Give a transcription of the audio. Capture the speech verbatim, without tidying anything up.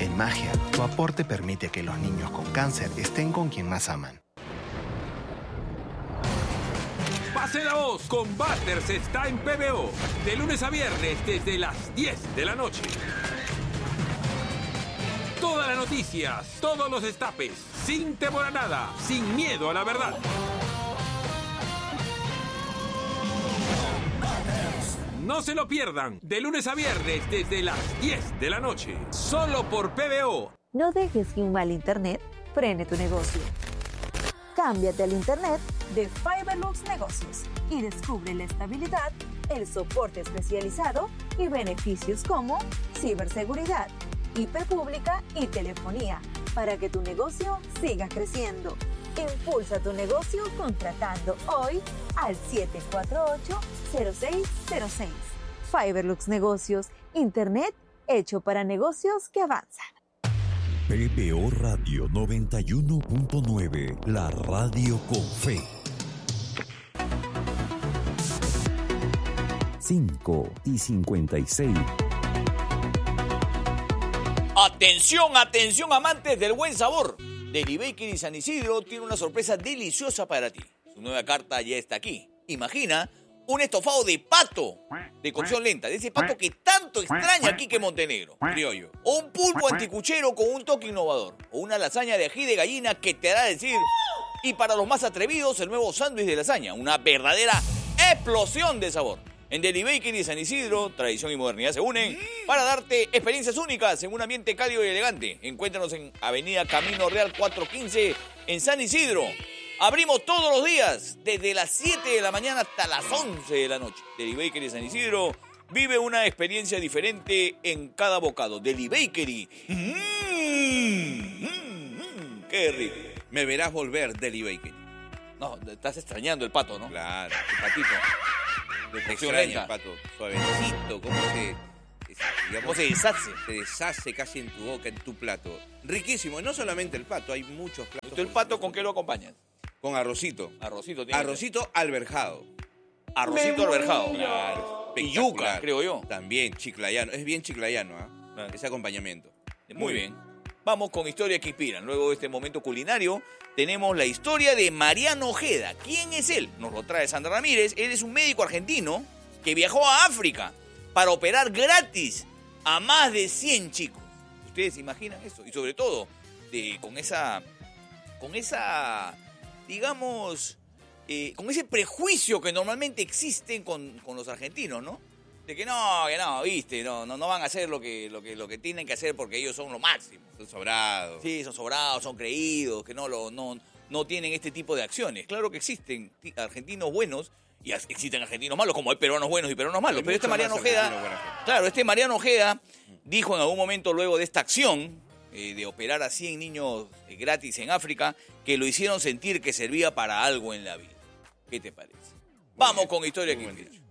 En Magia, tu aporte permite que los niños con cáncer estén con quien más aman. Pase la voz, Combaters está en P B O, de lunes a viernes desde las diez de la noche. Todas las noticias, todos los destapes, sin temor a nada, sin miedo a la verdad. No se lo pierdan, de lunes a viernes desde las diez de la noche, solo por P B O. No dejes que un mal internet frene tu negocio. Cámbiate al internet de Fiberlux Negocios y descubre la estabilidad, el soporte especializado y beneficios como ciberseguridad, I P pública y telefonía para que tu negocio siga creciendo. Impulsa tu negocio contratando hoy al siete cuatro ocho, cero seis cero seis. Fiberlux Negocios, internet hecho para negocios que avanzan. P B O Radio noventa y uno punto nueve, la radio con fe. cinco y cincuenta y seis. Atención, atención, amantes del buen sabor. Deli Bakery San Isidro tiene una sorpresa deliciosa para ti. Su nueva carta ya está aquí. Imagina un estofado de pato de cocción lenta, de ese pato que tanto extraña a Quique Montenegro, criollo. O un pulpo anticuchero con un toque innovador. O una lasaña de ají de gallina que te hará decir. Y para los más atrevidos, el nuevo sándwich de lasaña. Una verdadera explosión de sabor. En Deli Bakery San Isidro, tradición y modernidad se unen para darte experiencias únicas en un ambiente cálido y elegante. Encuéntranos en Avenida Camino Real cuatrocientos quince en San Isidro. Abrimos todos los días, desde las siete de la mañana hasta las once de la noche. Deli Bakery San Isidro vive una experiencia diferente en cada bocado. Deli Bakery. ¡Mmm! ¡Mmm! ¡Qué rico! Me verás volver, Deli Bakery. No, estás extrañando el pato, ¿no? Claro. El patito. Te extraña el pato, suavecito, cómo se, digamos, ¿Cómo se deshace? Se deshace casi en tu boca, en tu plato. Riquísimo, no solamente el pato, hay muchos platos. ¿El pato con qué lo acompañas? Con arrocito. Arrocito tiene. Arrocito alberjado. Arrocito alberjado. Claro. Y yuca, creo yo. También, chiclayano. Es bien chiclayano, ¿ah? ¿eh? Claro. Ese acompañamiento. Muy, Muy bien. bien. Vamos con historias que inspiran. Luego de este momento culinario, tenemos la historia de Mariano Ojeda. ¿Quién es él? Nos lo trae Sandra Ramírez. Él es un médico argentino que viajó a África para operar gratis a más de cien chicos. ¿Ustedes se imaginan eso? Y sobre todo, de, con esa, con esa, digamos, eh, con ese prejuicio que normalmente existe con, con los argentinos, ¿no? De que no, que no, viste, no, no, no van a hacer lo que, lo que, lo que tienen que hacer porque ellos son lo máximo. Son sobrados. Sí, son sobrados, son creídos, que no, lo, no, no tienen este tipo de acciones. Claro que existen argentinos buenos y existen argentinos malos, como hay peruanos buenos y peruanos malos. Hay pero este Mariano Ojeda, bueno. claro, este Mariano Ojeda dijo en algún momento luego de esta acción eh, de operar a cien niños eh, gratis en África, que lo hicieron sentir que servía para algo en la vida. ¿Qué te parece? Muy Vamos bien, con historia que inspira.